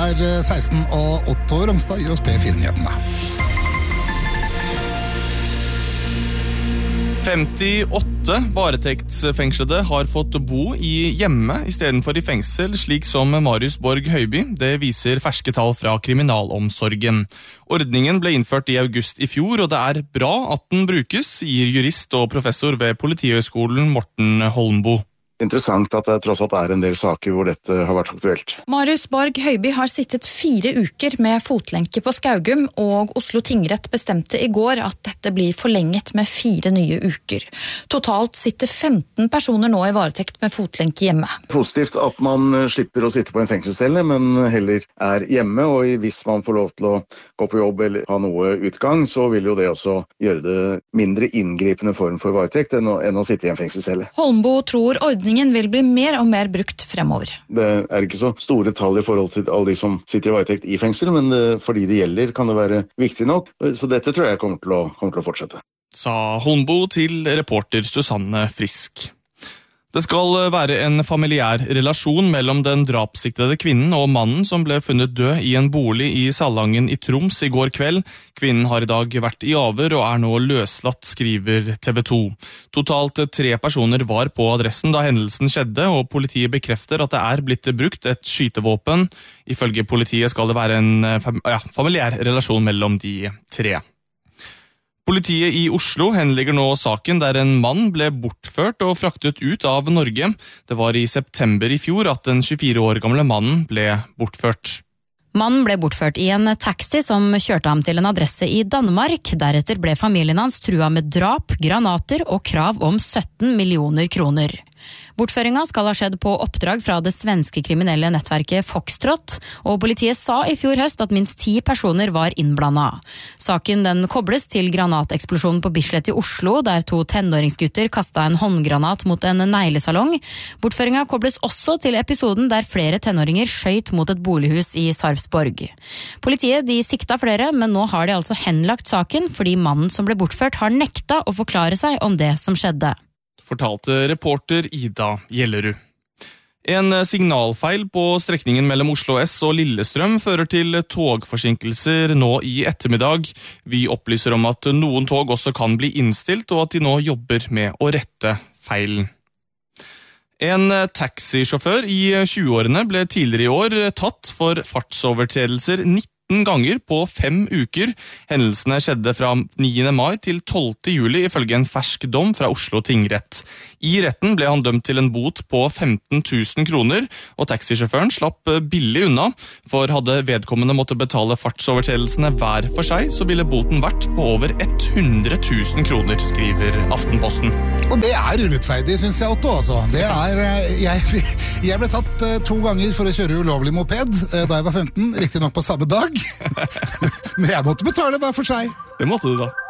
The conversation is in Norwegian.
16 og Otto Romstad gir oss P4-nyhetene. 58 varetektsfengslede har fått bo i hjemme I stedet for I fengsel, slik som Marius Borg Høiby. Det viser ferske tall fra kriminalomsorgen. Ordningen ble innført I august I fjor, og det bra at den brukes, sier jurist og professor ved Politihøgskolen Morten Holmbo. Interessant at det tross alt en del saker hvor dette har vært aktuelt. Marius Borg Høiby har sittet 4 uker med fotlenke på Skaugum, og Oslo tingrett bestemte I går at dette blir forlenget med 4 nye uker. Totalt sitter 15 personer nå I varetekt med fotlenke hjemme. Positivt at man slipper å sitte på en fengselscelle, men heller hjemme, og hvis man får lov til å gå på jobb eller ha noe utgang, så vil jo det også gjøre det mindre inngripende form for varetekt enn å sitte I en fengselscelle. Holmbo tror ordningen vil bli mer og mer brukt fremover. Det ikke så store tall I forhold til alle de som sitter I varetekt I fengsel, men for de det gjelder kan det være viktig nok, så dette tror jeg kommer til å fortsette. Sa Holmbo til reporter Susanne Frisk. Det skal være en familiær relasjon mellom den drapssiktede kvinnen og mannen som ble funnet død I en bolig I Salangen I Troms I går kveld. Kvinnen har I dag vært I avhør og nå løslatt, skriver TV 2. Totalt 3 personer var på adressen da hendelsen skjedde, og politiet bekrefter at det blitt brukt et skytevåpen. Ifølge politiet skal det være en familiær relasjon mellom de 3. Politiet I Oslo henlegger nå saken der en mann ble bortført og fraktet ut av Norge. Det var I september I fjor at den 24 år gamle mannen ble bortført. Mannen ble bortført I en taxi som kjørte ham til en adresse I Danmark. Deretter ble familien hans trua med drap, granater og krav om 17 millioner kroner. Bortføringa skal ha skjedd på oppdrag fra det svenske kriminelle nettverket Foxtrot, og politiet sa I fjor høst at minst 10 personer var innblandet. Saken den kobles til granateksplosjonen på Bislett I Oslo, der 2 tenåringsgutter kastet en håndgranat mot en neglesalong. Bortføringa kobles også til episoden der flere tenåringer skjøt mot et bolighus I Sarpsborg. Politiet de sikta flere, men nå har de altså henlagt saken fordi mannen som ble bortført har nekta å forklare seg om det som skjedde. Fortalte reporter Ida Gjellerud. En signalfeil på strekningen mellom Oslo S og Lillestrøm fører til togforsinkelser nå I ettermiddag. Vi opplyser om at noen tog også kan bli innstilt, og at de nå jobber med å rette feilen. En taxisjåfør I 20-årene ble tidligere I år tatt for fartsovertredelser 19 ganger på 5 uker. Hendelsene skjedde fra 9. mai til 12. juli ifølge en fersk dom fra Oslo tingrett. I retten ble han dømt til en bot på 15 000 kroner, og taxisjåføren slapp billig unna, for hadde vedkommende måtte betale fartsovertredelsene hver for seg, så ville boten vært på over 100 000 kroner, skriver Aftenposten. Og det urettferdig, synes jeg, Otto, altså. Jeg ble tatt 2 ganger for å kjøre ulovlig moped da jeg var 15, riktig nok på samme dag. Men jeg måtte betale hver for seg. Det måtte du da.